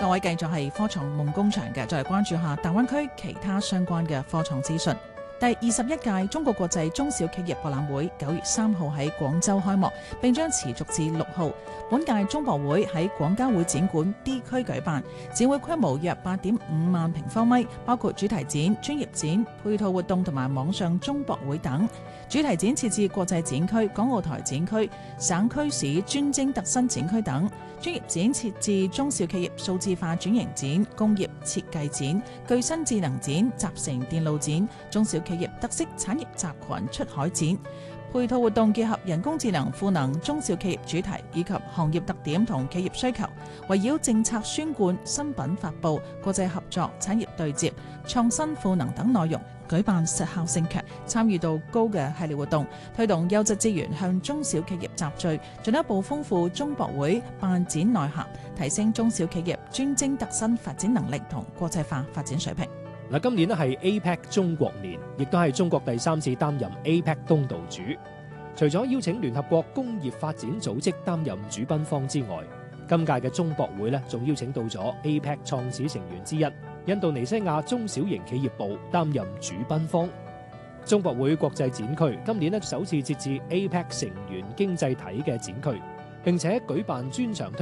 各位繼續係科創夢工場嘅，再嚟關注下大灣區其他相關嘅科創資訊。第21屆中國國際中小企業博覽會9月3號喺廣州開幕，並將持續至6號。本屆中博會喺廣交會展館 D 區舉辦，展會規模約8.5萬平方米，包括主題展、專業展、配套活動同埋網上中博會等。主題展設置國際展區、港澳台展區、省區市專精特新展區等；專業展設置中小企業數字化轉型展、工業設計展、具新智能展、集成電路展、中小企業特色產業集群出海展。配套活動結合人工智能賦能中小企業主題以及行業特點同企業需求，圍繞政策宣貫、新品發布、國際合作、產業對接、創新賦能等內容，舉辦實效性強、參與度高嘅系列活動，推動優質資源向中小企業集聚，進一步豐富中博會辦展內涵，提升中小企業專精特新發展能力同國際化發展水平。 今年係 APEC 中國年，亦都係中國第3次擔任 APEC 東道主。除咗邀請聯合國工業發展組織擔任主賓方之外，今屆嘅中博會仲邀請到咗 APEC 創始成員之一印度尼西亞中小型企業部擔任主賓方。中博會國際展區今年首次設置 APEC 成員經濟體嘅展區，並且舉辦專場推